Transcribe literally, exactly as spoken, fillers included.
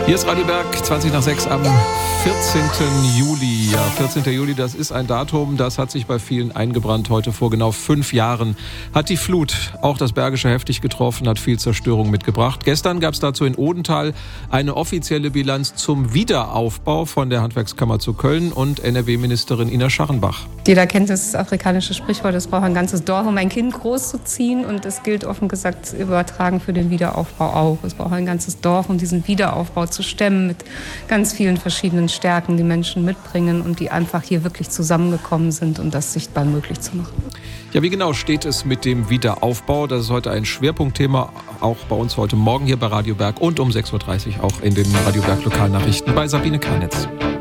Hier ist Radio Berg, zwanzig nach sechs am vierzehnten Juli. Ja, vierzehnten Juli, das ist ein Datum, das hat sich bei vielen eingebrannt. Heute vor genau fünf Jahren hat die Flut auch das Bergische heftig getroffen, hat viel Zerstörung mitgebracht. Gestern gab es dazu in Odenthal eine offizielle Bilanz zum Wiederaufbau von der Handwerkskammer zu Köln und N R W-Ministerin Ina Scharrenbach. Jeder kennt das afrikanische Sprichwort, es braucht ein ganzes Dorf, um ein Kind großzuziehen. Und es gilt offen gesagt übertragen für den Wiederaufbau auch. Es braucht ein ganzes Dorf, um diesen Wiederaufbau zu stemmen mit ganz vielen verschiedenen Stärken, die Menschen mitbringen und die einfach hier wirklich zusammengekommen sind, um das sichtbar möglich zu machen. Ja, wie genau steht es mit dem Wiederaufbau? Das ist heute ein Schwerpunktthema, auch bei uns heute Morgen hier bei Radio Berg und um sechs Uhr dreißig auch in den Radio Berg Lokalnachrichten bei Sabine Karnitz.